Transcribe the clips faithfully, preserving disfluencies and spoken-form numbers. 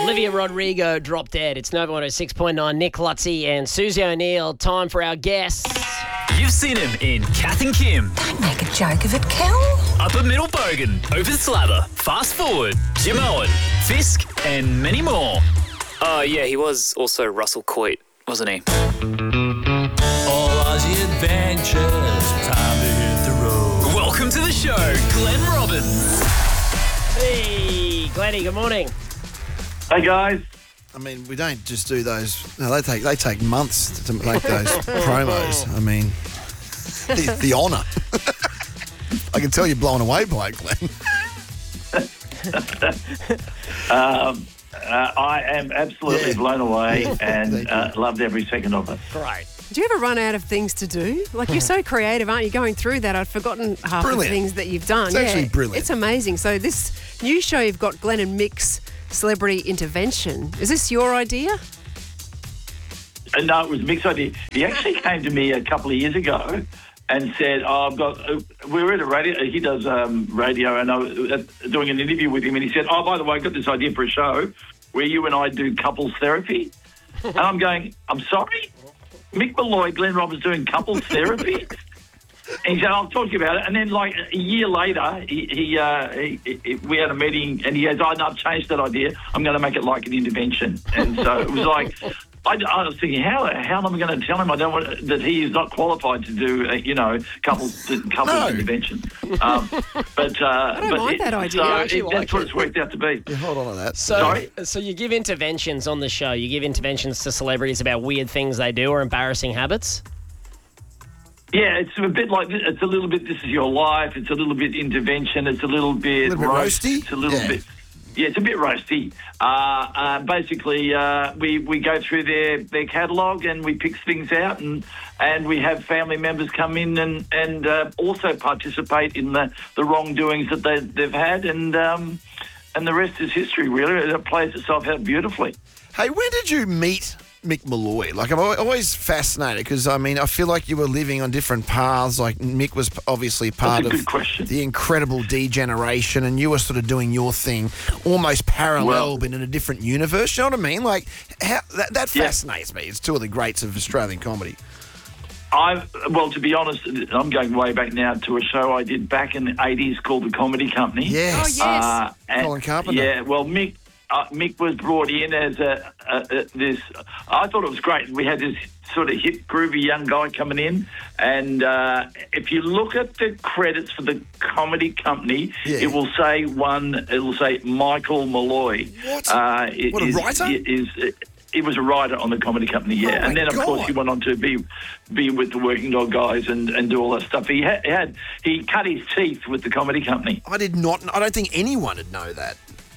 Olivia Rodrigo dropped dead. It's Nova one oh six point nine. Nick Lutzi and Susie O'Neill. Time for our guests. You've seen him in Kath and Kim, Don't make a joke of it, Kel. Upper Middle Bogan, Over Slather, Fast Forward, Jim Owen, Fisk, and many more. Oh, yeah, he was also Russell Coit, wasn't he? All Aussie adventures, time to hit the road. Welcome to the show, Glenn Robbins. Hey, Glennie, good morning. Hey guys. I mean, we don't just do those. No, they take they take months to make those promos. I mean, the, the honour. I can tell you're blown away by it, Glenn. um, uh, I am absolutely Yeah. blown away and uh, loved every second of it. Great. Do you ever run out of things to do? Like, you're so creative, aren't you? Going through that, I'd forgotten half Brilliant. the things that you've done. It's actually brilliant. It's amazing. So this new show, you've got Glenn and Mick's Celebrity Intervention. Is this your idea? And no, it was Mick's idea. He actually came to me a couple of years ago and said, oh, I've got, uh, we were at a radio, he does um, radio, and I was uh, doing an interview with him, and he said, oh, by the way, I've got this idea for a show where you and I do couples therapy. And I'm going, I'm sorry? Mick Malloy, Glenn Robbins doing couples therapy? And he said, I'll talk to you about it. And then, like, a year later, he, he, uh, he, he we had a meeting, and he goes, oh, no, I've changed that idea. I'm going to make it like an intervention. And so it was like, I, I was thinking, how how am I going to tell him I don't want that he is not qualified to do, uh, you know, couples couples No. intervention. Um, but uh, I don't but mind it, that idea. So I actually it, like that's what it. it's worked out to be. Yeah, hold on to that. So, Sorry? so you give interventions on the show. You give interventions to celebrities about weird things they do or embarrassing habits? Yeah, it's a bit like this. It's a little bit. This is your life. It's a little bit intervention. It's a little bit, A little bit roast. roasty? It's a little Yeah. bit. Yeah, it's a bit roasty. Uh, uh, basically, uh, we we go through their, their catalogue and we pick things out, and and we have family members come in and and uh, also participate in the, the wrongdoings that they they've had, and um, and the rest is history. Really, it plays itself out beautifully. Hey, when did you meet Mick Malloy? Like, I'm al- always fascinated because, I mean, I feel like you were living on different paths. Like, Mick was obviously part That's a of good question. the incredible degeneration, and you were sort of doing your thing almost parallel, Well- but in a different universe. You know what I mean? Like, how, that, that Yeah. fascinates me. It's two of the greats of Australian comedy. I well, to be honest, I'm going way back now to a show I did back in the eighties called The Comedy Company. Yes. Oh, yes. Uh, and- Colin Carpenter. Yeah, well, Mick uh, Mick was brought in as a, a, a this. I thought it was great. We had this sort of hip, groovy young guy coming in, and uh, if you look at the credits for The Comedy Company, Yeah. it will say one. It will say Michael Malloy. What? Uh, it What, a is- writer? it Is, he was a writer on The Comedy Company, yeah. Oh, my and then, of God. course, he went on to be be with the Working Dog guys and, and do all that stuff. He had, he had he cut his teeth with The Comedy Company. I did not, I don't think anyone would know that.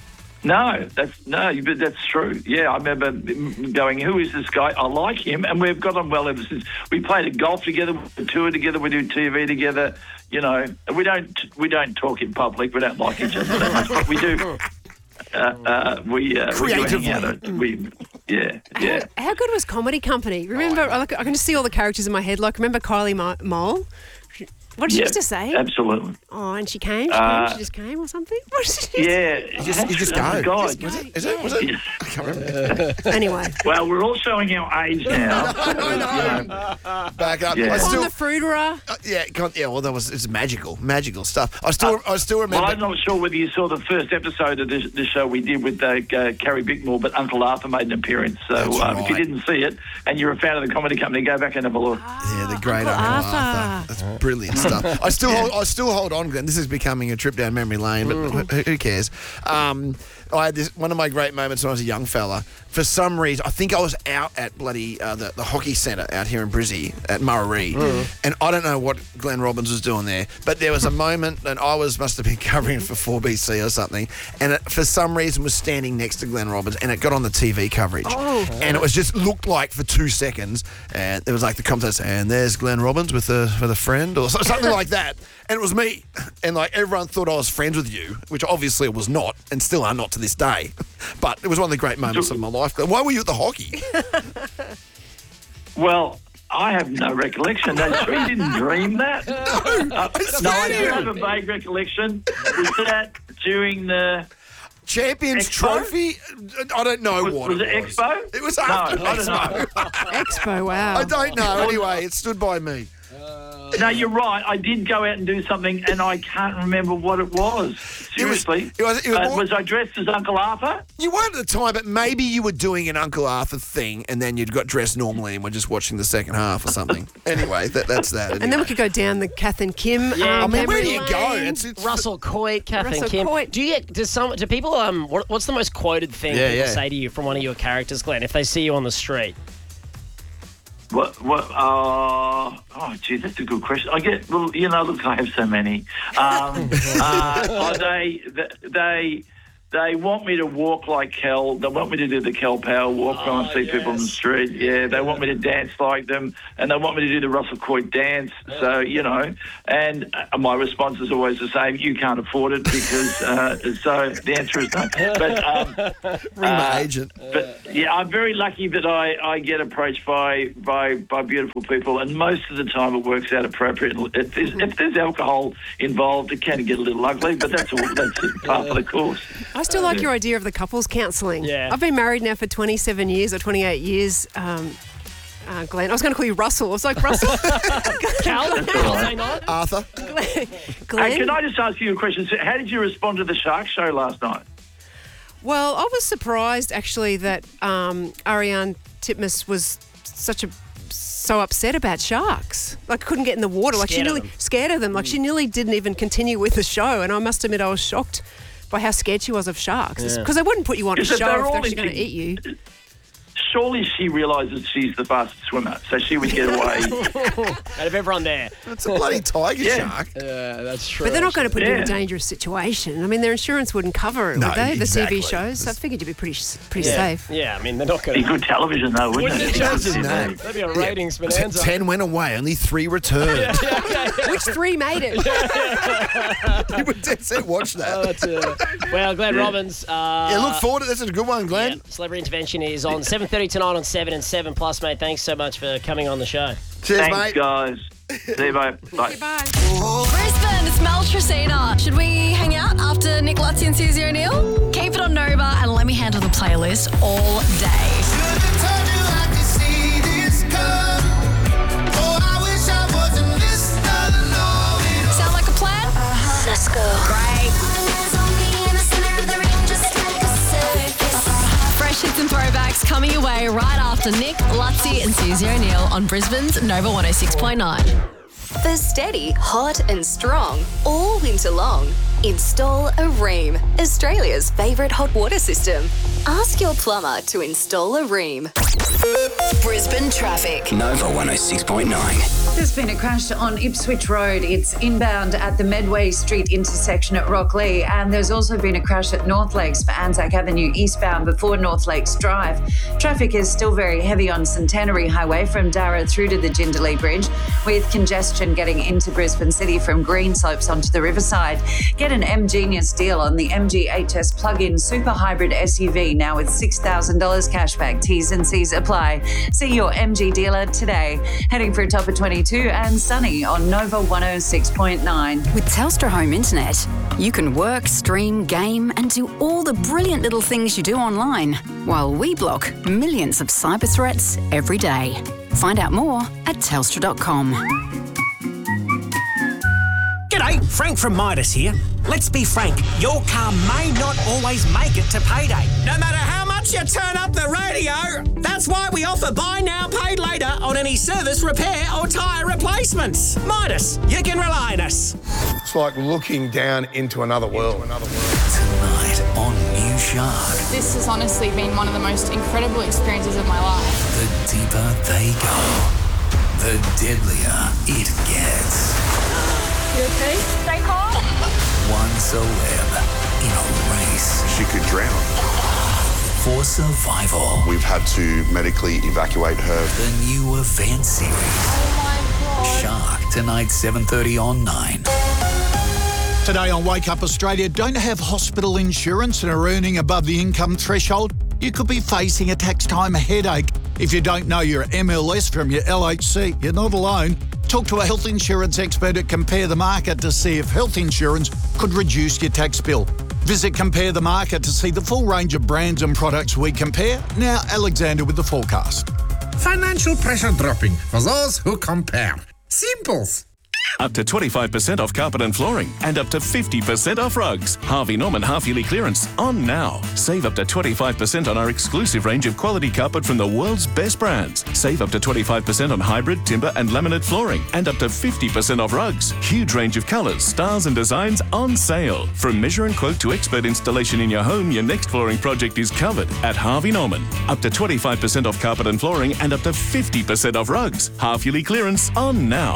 No, that's no, but that's true. Yeah, I remember going, "Who is this guy? I like him," and we've got on well ever since. We played at golf together, we tour together, we do T V together. You know, we don't we don't talk in public. We don't like each other that much, but we do. Uh, uh, we uh, we do hang out. uh, We yeah yeah. How, how good was Comedy Company? Remember, I, like, I can just see all the characters in my head. Like, remember Kylie Mo- Mole? What did she Yeah, used to say? Absolutely. Oh, and she came? She, Uh, came, she just came or something? What did she Yeah, You just, you just oh, go. God. Just Was go. it? Is it? Was it? Yeah. I can't remember. Anyway. Well, we're all showing our age now. Back up. Yeah. I On still, the fruiterer. uh, yeah, can't- yeah. Well, that was it's magical, magical stuff. I still, I still Well, remember. I'm not sure whether you saw the first episode of this, this show we did with uh, uh, Carrie Bickmore, but Uncle Arthur made an appearance. So That's uh, if you right. didn't see it and you're a fan of The Comedy Company, go back and have a look. Yeah, the great Uncle Uncle Arthur. Arthur. That's brilliant stuff. I still, hold, I still hold on, Glenn. This is becoming a trip down memory lane, but who, who cares? Um, I had this one of my great moments when I was a young fella. For some reason, I think I was out at bloody uh, the, the hockey centre out here in Brizzy at Murray, and I don't know what Glenn Robbins was doing there, but there was a moment, and I was must have been covering for four B C or something, and it, for some reason was standing next to Glenn Robbins, and it got on the T V coverage, and it was just looked like for two seconds, and there was like the commentators, and there's Glenn Robbins with a with a friend or something like that. And it was me. And, like, everyone thought I was friends with you, which obviously I was not, and still are not to this day. But it was one of the great moments of my life. Why were you at the hockey? Well, I have no recollection. No, sure you didn't dream that. No, Uh, I no, I swear do to have a vague recollection. Was that during the Champions Expo? Trophy? I don't know Was, what was it it was. Expo? It was No, after I don't Expo. know. Expo, wow. I don't know. Anyway, it stood by me. No, you're right. I did go out and do something, and I can't remember what it was. Seriously. It was- it was Uh, more- was I dressed as Uncle Arthur? You weren't at the time, but maybe you were doing an Uncle Arthur thing, and then you'd got dressed normally, and we're just watching the second half or something. Anyway, that, that's that. And then we could go down the Kath and Kim. Yeah, um, I mean, where memory do you go? lane. It's, it's Russell Coit, Kath and Russell Kim. Coit. Do you get does some do people um what, what's the most quoted thing Yeah, people yeah. say to you from one of your characters, Glenn, if they see you on the street? What? What? Uh, oh, gee, that's a good question. I get. Well, you know, look, I have so many. Um, uh, oh, they, they, they want me to walk like Kel. They want me to do the Kel Power walk when I see people on the street. Yeah, they want me to dance like them, and they want me to do the Russell Coit dance. So you know, and uh, my response is always the same: you can't afford it because. Uh, so the answer is no. But. Um, ring my uh, agent. But yeah, I'm very lucky that I, I get approached by, by by beautiful people, and most of the time it works out appropriately. If there's, if there's alcohol involved, it can get a little ugly, but that's all. That's part of the course. I still like your idea of the couples counselling. Yeah. I've been married now for twenty-seven years or twenty-eight years. Um, uh, Glenn, I was going to call you Russell. I was like, Russell? Cal, I'll say not. Arthur? Glenn? Hey, Glenn? can I just ask you a question? So how did you respond to the Shark Show last night? Well, I was surprised actually that um, Ariane Titmus was such a so upset about sharks. Like couldn't get in the water. Like she Scared of nearly them. scared of them. Like she nearly didn't even continue with the show. And I must admit, I was shocked by how scared she was of sharks. Because they wouldn't put you on a Is that show they're if all they're actually going to into- eat you. Surely she realises she's the fastest swimmer, so she would get away. Out of everyone there. It's a bloody tiger Yeah. shark. Yeah, that's true. But they're not going to put you in Yeah. a dangerous situation. I mean, their insurance wouldn't cover it, No, would they? The exactly. T V shows. So I figured you'd be pretty pretty yeah. safe. Yeah, I mean, they're not going Be to. good television, though, wouldn't Wouldn't it? it just? No. That'd be a ratings Ten, bonanza. ten went away, only three returned. Which three made it? You would dead set watch that. Oh, that's, uh, well, Glenn Robbins. Uh, yeah, look forward to this. Is a good one, Glenn. Yeah, Celebrity Intervention is on seven thirty tonight on seven and seven Plus, mate. Thanks so much for coming on the show. Cheers, Thanks, mate. guys. See you, mate. Bye. Bye. Brisbane, it's Mel Tresina. Should we hang out after Nick Lutzi and Susie O'Neill? Keep it on Nova and let me handle the playlist all day. Sound like a plan? Uh-huh. Let's go. Great. Fresh hits and throwbacks coming your way right after Nick, Lutzi and Susie O'Neill on Brisbane's Nova one oh six point nine. For steady, hot and strong, all winter long, install a Ream, Australia's favourite hot water system. Ask your plumber to install a Ream. Brisbane traffic. Nova one oh six point nine. There's been a crash on Ipswich Road. It's inbound at the Medway Street intersection at Rocklea, and there's also been a crash at North Lakes for Anzac Avenue eastbound before North Lakes Drive. Traffic is still very heavy on Centenary Highway from Darra through to the Jindalee Bridge, with congestion getting into Brisbane City from Greenslopes onto the Riverside. Get an M Genius deal on the M G H S plug-in super hybrid S U V now with six thousand dollars cashback. T's and C's apply. See your M G dealer today. Heading for a top of twenty-two and sunny on Nova one oh six point nine. With Telstra Home Internet, you can work, stream, game and do all the brilliant little things you do online, while we block millions of cyber threats every day. Find out more at telstra dot com. G'day, Frank from Midas here. Let's be frank, your car may not always make it to payday. No matter how much you turn up the radio, that's why we offer buy now, pay later on any service, repair or tyre replacements. Midas, you can rely on us. It's like looking down into another world. Another world. Tonight on New Shark, This has honestly been one of the most incredible experiences of my life. the deeper they go, the deadlier it gets. You okay? Stay calm. One celeb in a race. She could drown. For survival. We've had to medically evacuate her. The new event series. Oh Shark, tonight seven thirty on nine. Today on Wake Up Australia, don't have hospital insurance and are earning above the income threshold? You could be facing a tax time headache. If you don't know your M L S from your L H C, you're not alone. Talk to a health insurance expert at Compare the Market to see if health insurance could reduce your tax bill. Visit Compare the Market to see the full range of brands and products we compare. Now, Alexander with the forecast. Financial pressure dropping for those who compare. Simples. Up to twenty-five percent off carpet and flooring and up to fifty percent off rugs. Harvey Norman half-yearly clearance on now. Save up to twenty-five percent on our exclusive range of quality carpet from the world's best brands. Save up to twenty-five percent on hybrid, timber and laminate flooring and up to fifty percent off rugs. Huge range of colours, styles and designs on sale. From measure and quote to expert installation in your home, your next flooring project is covered at Harvey Norman. Up to twenty-five percent off carpet and flooring and up to fifty percent off rugs. Half-yearly clearance on now.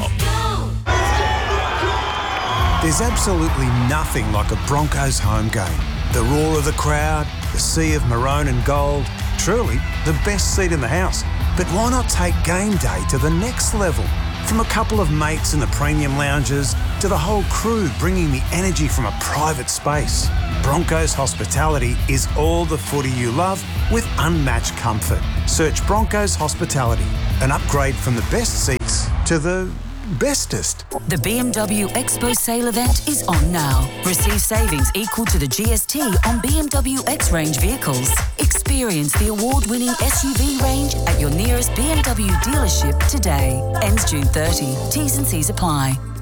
There's absolutely nothing like a Broncos home game. The roar of the crowd, the sea of maroon and gold, truly the best seat in the house. But why not take game day to the next level? From a couple of mates in the premium lounges to the whole crew bringing the energy from a private space. Broncos Hospitality is all the footy you love with unmatched comfort. Search Broncos Hospitality, an upgrade from the best seats to the bestest. The B M W Expo sale event is on now. Receive savings equal to the G S T on B M W X-Range vehicles. Experience the award-winning S U V range at your nearest B M W dealership today. Ends June thirtieth. T's and C's apply.